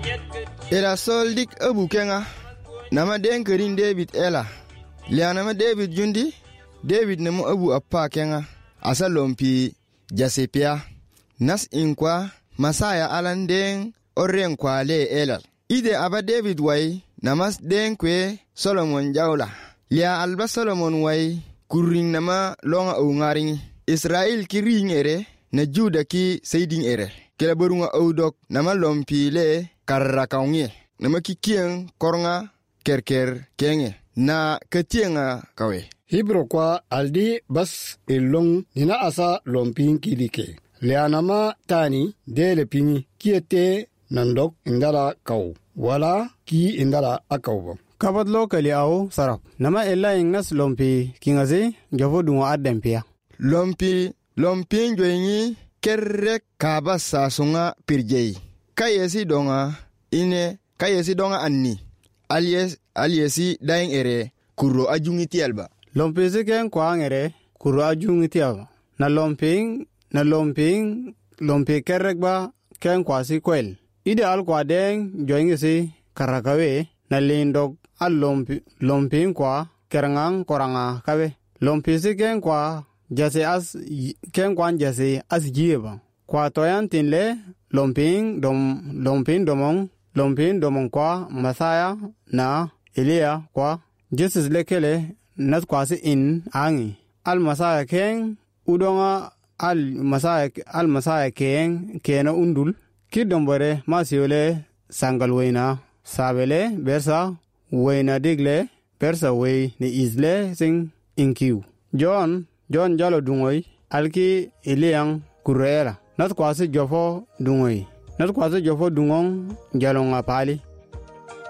Ela soldik abu kenga nama den kerin David ela lia nama David jundi David nemu abu appa kenga asalompi jasepia nas inkwa masaya alan den orren kwa le ela ide aba David way namas den kwe Solomon jawla lia alba Solomon way kuring nama longa ungaring Israel kiring ere na Juda ki seiding ere kela borunga odok nama lompi le karrakawnge nama kikien kornga kerker kenge na ketienga kawe Hebrew kwa aldi bas ilong nina asa lompin kilike leanama tani dele pini kiete nandok indala kaw wala ki indala akaw kabat lokali au sarap nama ella ingnas lompi kingaze javo dunwa adempia lompi njoyni kerrek kabasa sunga pirjei kayesi donga anni aliesi daing ere kuro ajungi tialba lompi ziken kwa ngere kuro ajungi tialba na lompi kerrek ba ken kwa si kwel ide al kwa deng joingi si karakawe na lindog al lompi kwa kerangang koranga kawe lompi ziken kwa jase as jieba kwa toyan tinle lompin domong kwa Masaya na Elia kwa Jesus lekele nat kwa si in angi al Masaya ken udonga al Masaya ken kena undul kidombore masiole sangal weina sabele bersa weina digle bersa we ni izle sing inkiu John jalo dungoy alki Eliang kurera nat kwasi jofo dungoy nat kwasi jofo dungong jalonga pali